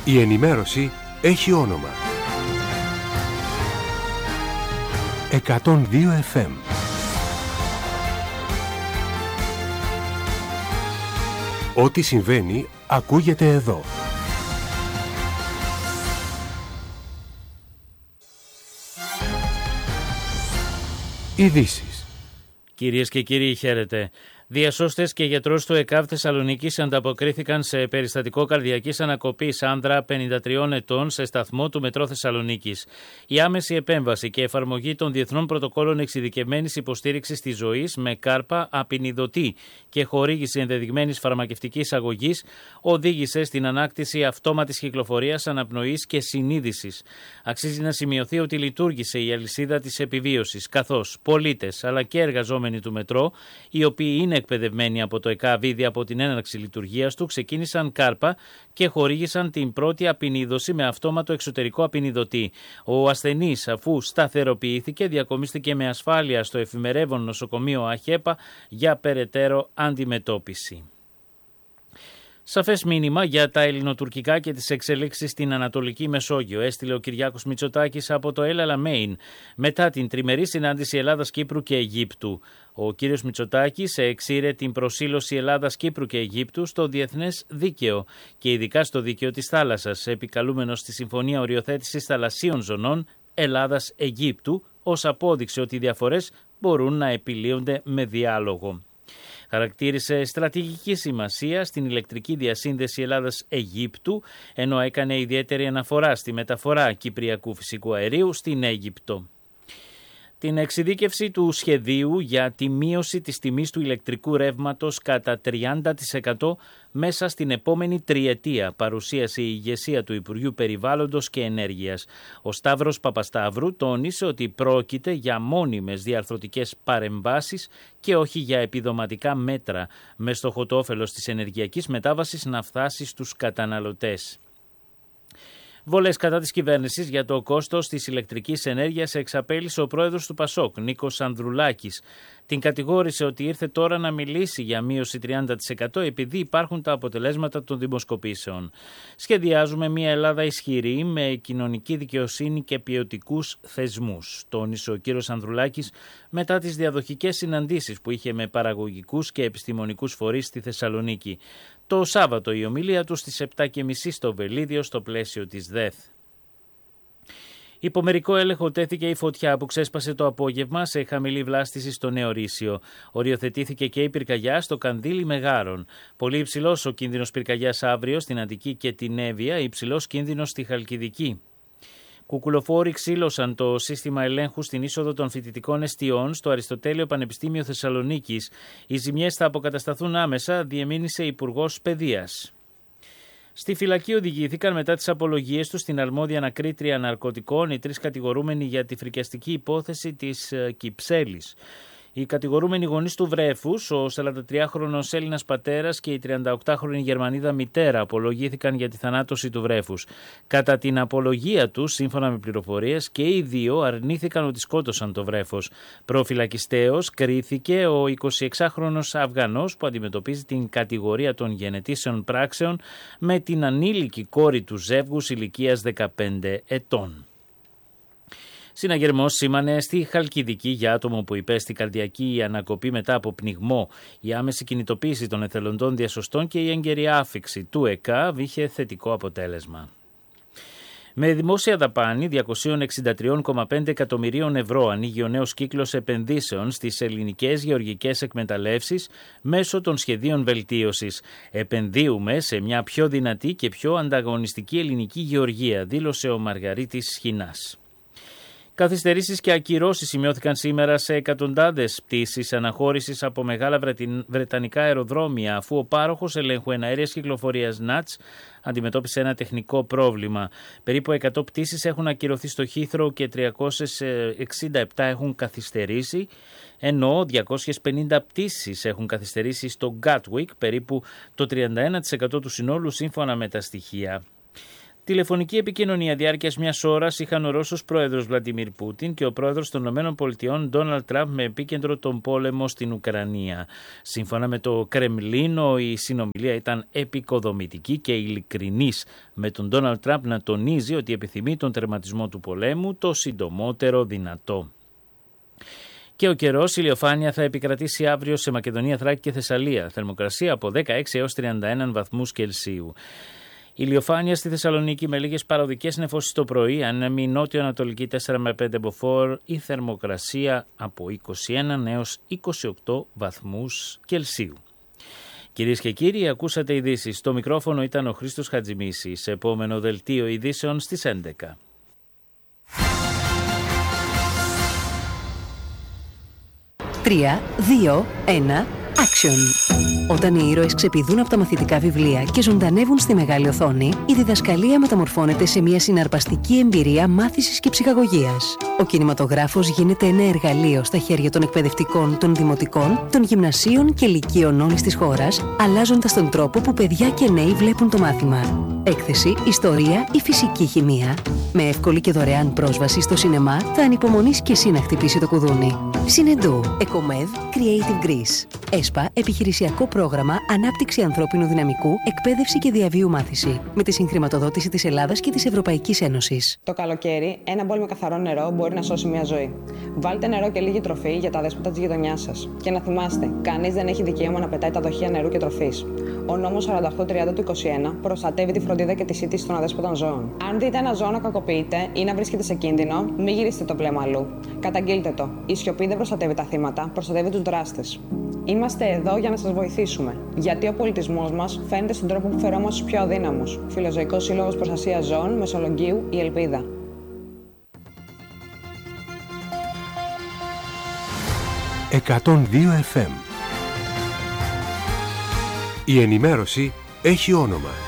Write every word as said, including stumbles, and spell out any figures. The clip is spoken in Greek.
Η ενημέρωση έχει όνομα. εκατόν δύο εφ εμ. Ό,τι συμβαίνει ακούγεται εδώ. Ειδήσεις. Κυρίες και κύριοι, χαίρετε. Διασώστες και γιατρός του ΕΚΑΒ Θεσσαλονίκης ανταποκρίθηκαν σε περιστατικό καρδιακής ανακοπής άνδρα πενήντα τριών ετών σε σταθμό του Μετρό Θεσσαλονίκης. Η άμεση επέμβαση και εφαρμογή των διεθνών πρωτοκόλων εξειδικευμένης υποστήριξης της ζωής με κάρπα, απεινιδωτή και χορήγηση ενδεδειγμένης φαρμακευτικής αγωγής οδήγησε στην ανάκτηση αυτόματης κυκλοφορίας, αναπνοής και συνείδησης. Αξίζει να σημειωθεί ότι λειτουργήσε η αλυσίδα της επιβίωσης, καθώς πολίτες αλλά και εργαζόμενοι του Μετρό, οι οποίοι είναι εκπαιδευμένοι από το ΕΚΑΒ ήδη από την έναρξη λειτουργίας του, ξεκίνησαν κάρπα και χορήγησαν την πρώτη απεινίδωση με αυτόματο εξωτερικό απεινιδωτή. Ο ασθενής, αφού σταθεροποιήθηκε, διακομίστηκε με ασφάλεια στο εφημερεύον νοσοκομείο ΑΧΕΠΑ για περαιτέρω αντιμετώπιση. Σαφές μήνυμα για τα ελληνοτουρκικά και τις εξελίξεις στην Ανατολική Μεσόγειο έστειλε ο Κυριάκος Μητσοτάκης από το El Alamein μετά την τριμερή συνάντηση Ελλάδας, Κύπρου και Αιγύπτου. Ο κύριος Μητσοτάκης εξήρε την προσήλωση Ελλάδας, Κύπρου και Αιγύπτου στο διεθνές δίκαιο και ειδικά στο δίκαιο της θάλασσας, επικαλούμενος στη Συμφωνία Οριοθέτησης Θαλασσίων Ζωνών Ελλάδας-Αιγύπτου, ως απόδειξη ότι οι διαφορές μπορούν να επιλύονται με διάλογο. Χαρακτήρισε στρατηγική σημασία στην ηλεκτρική διασύνδεση Ελλάδας-Αιγύπτου, ενώ έκανε ιδιαίτερη αναφορά στη μεταφορά κυπριακού φυσικού αερίου στην Αίγυπτο. Την εξειδίκευση του σχεδίου για τη μείωση της τιμής του ηλεκτρικού ρεύματος κατά τριάντα τοις εκατό μέσα στην επόμενη τριετία παρουσίασε η ηγεσία του Υπουργείου Περιβάλλοντος και Ενέργειας. Ο Σταύρος Παπασταύρου τόνισε ότι πρόκειται για μόνιμες διαρθρωτικές παρεμβάσεις και όχι για επιδοματικά μέτρα, με στόχο το όφελος της ενεργειακής μετάβασης να φτάσει στους καταναλωτές. Βολές κατά της κυβέρνησης για το κόστος της ηλεκτρικής ενέργειας εξαπέλυσε ο πρόεδρος του ΠΑΣΟΚ, Νίκος Ανδρουλάκης. Την κατηγόρησε ότι ήρθε τώρα να μιλήσει για μείωση τριάντα τοις εκατό επειδή υπάρχουν τα αποτελέσματα των δημοσκοπήσεων. Σχεδιάζουμε μια Ελλάδα ισχυρή με κοινωνική δικαιοσύνη και ποιοτικούς θεσμούς, τόνισε ο κύριος Ανδρουλάκης μετά τις διαδοχικές συναντήσεις που είχε με παραγωγικούς και επιστημονικούς φορείς στη Θεσσαλονίκη. Το Σάββατο η ομιλία του στις επτά και μισή στο Βελίδιο στο πλαίσιο της ΔΕΘ. Υπό μερικό έλεγχο τέθηκε η φωτιά που ξέσπασε το απόγευμα σε χαμηλή βλάστηση στο Νέο Ρήσιο. Οριοθετήθηκε και η πυρκαγιά στο Κανδύλι Μεγάρων. Πολύ υψηλός ο κίνδυνος πυρκαγιάς αύριο στην Αττική και την Εύβοια, υψηλός κίνδυνος στη Χαλκιδική. Κουκουλοφόροι ξύλωσαν το σύστημα ελέγχου στην είσοδο των φοιτητικών εστιών στο Αριστοτέλειο Πανεπιστήμιο Θεσσαλονίκης. Οι ζημιές θα αποκατασταθούν άμεσα, διεμήνυσε Υπουργός Παιδείας. Στη φυλακή οδηγήθηκαν μετά τις απολογίες τους στην αρμόδια ανακρίτρια ναρκωτικών οι τρεις κατηγορούμενοι για τη φρικιαστική υπόθεση της Κυψέλης. Οι κατηγορούμενοι γονείς του βρέφους, ο σαραντατριάχρονος Έλληνας πατέρας και η τριανταοκτάχρονη Γερμανίδα μητέρα, απολογήθηκαν για τη θανάτωση του βρέφους. Κατά την απολογία τους, σύμφωνα με πληροφορίες, και οι δύο αρνήθηκαν ότι σκότωσαν το βρέφος. Προφυλακιστέως κρίθηκε ο εικοσιεξάχρονος Αφγανός που αντιμετωπίζει την κατηγορία των γενετήσεων πράξεων με την ανήλικη κόρη του ζεύγους ηλικίας δεκαπέντε ετών. Συναγερμός σήμανε στη Χαλκιδική για άτομο που υπέστη καρδιακή ανακοπή μετά από πνιγμό. Η άμεση κινητοποίηση των εθελοντών διασωστών και η έγκαιρη άφιξη του ΕΚΑΒ είχε θετικό αποτέλεσμα. Με δημόσια δαπάνη διακόσια εξήντα τρία κόμμα πέντε εκατομμυρίων ευρώ ανοίγει ο νέος κύκλος επενδύσεων στις ελληνικές γεωργικές εκμεταλλεύσεις μέσω των σχεδίων βελτίωσης. Επενδύουμε σε μια πιο δυνατή και πιο ανταγωνιστική ελληνική γεωργία, δήλωσε ο Μαργαρίτης Σχοινάς. Καθυστερήσεις και ακυρώσεις σημειώθηκαν σήμερα σε εκατοντάδες πτήσεις αναχώρησης από μεγάλα βρετανικά αεροδρόμια, αφού ο πάροχος ελέγχου εναέριας κυκλοφορίας νατς αντιμετώπισε ένα τεχνικό πρόβλημα. Περίπου εκατό πτήσεις έχουν ακυρωθεί στο Heathrow και τριακόσιες εξήντα επτά έχουν καθυστερήσει, ενώ διακόσιες πενήντα πτήσεις έχουν καθυστερήσει στο Gatwick, περίπου το τριάντα ένα τοις εκατό του συνόλου σύμφωνα με τα στοιχεία. Τηλεφωνική επικοινωνία διάρκειας μιας ώρας είχαν ο Ρώσος πρόεδρος Βλαντιμίρ Πούτιν και ο πρόεδρος των ΗΠΑ Ντόναλντ Τραμπ με επίκεντρο τον πόλεμο στην Ουκρανία. Σύμφωνα με το Κρεμλίνο, η συνομιλία ήταν επικοδομητική και ειλικρινής, με τον Ντόναλντ Τραμπ να τονίζει ότι επιθυμεί τον τερματισμό του πολέμου το συντομότερο δυνατό. Και ο καιρός, η ηλιοφάνεια θα επικρατήσει αύριο σε Μακεδονία, Θράκη και Θεσσαλία. Θερμοκρασία από δεκαέξι έως τριάντα ένα βαθμούς Κελσίου. Ηλιοφάνεια στη Θεσσαλονίκη με λίγες παροδικές νεφώσεις το πρωί, άνεμη νότιο-ανατολική τέσσερα με πέντε μποφόρ, η θερμοκρασία από είκοσι ένα έως είκοσι οκτώ βαθμούς Κελσίου. Κυρίες και κύριοι, ακούσατε ειδήσεις. Στο μικρόφωνο ήταν ο Χρήστος Χατζημίσης. Επόμενο δελτίο ειδήσεων στις έντεκα. τρία, δύο, ένα, action! Όταν οι ήρωες ξεπηδούν από τα μαθητικά βιβλία και ζωντανεύουν στη μεγάλη οθόνη, η διδασκαλία μεταμορφώνεται σε μια συναρπαστική εμπειρία μάθησης και ψυχαγωγίας. Ο κινηματογράφος γίνεται ένα εργαλείο στα χέρια των εκπαιδευτικών, των δημοτικών, των γυμνασίων και λυκείων όλης της χώρας, αλλάζοντας τον τρόπο που παιδιά και νέοι βλέπουν το μάθημα. Έκθεση, ιστορία ή φυσική χημεία. Με εύκολη και δωρεάν πρόσβαση στο σινεμά, θα ανυπομονείς και εσύ να χτυπήσει το κουδούνι. Συνεντού, Εκομέδ, Creative Greece. ΕΣΠΑ, επιχειρησιακό πρόγραμμα Ανάπτυξη ανθρώπινου δυναμικού, εκπαίδευση και διαβίου μάθηση. Με τη συγχρηματοδότηση της Ελλάδας και της Ευρωπαϊκής Ένωσης. Το καλοκαίρι, ένα μπολ με καθαρό νερό μπορεί να σώσει μια ζωή. Βάλτε νερό και λίγη τροφή για τα δέσποτα της γειτονιάς σας. Και να θυμάστε, κανείς δεν έχει δικαίωμα να πετάει τα δοχεία νερού και τροφής. Ο νόμος σαράντα οκτώ τριάντα του είκοσι ένα προστατεύει τη φροντίδα και τη σύντηση των αδέσποτων ζώων. Αν δείτε ένα ζώο να κακοποιείται ή να βρίσκεται σε κίνδυνο, μην γυρίσετε το βλέμμα αλλού. Καταγγείλτε το. Η σιωπή δεν προστατεύει τα θύματα, προστατεύει τους δράστες. Είμαστε εδώ για να σας βοηθήσουμε. Γιατί ο πολιτισμός μας φαίνεται στον τρόπο που φερόμαστε στους πιο αδύναμους. Φιλοζωικός Σύλλογος Προστασίας Ζώων, Μεσολογγίου, η Ελπίδα. εκατόν δύο εφ εμ. Η ενημέρωση έχει όνομα.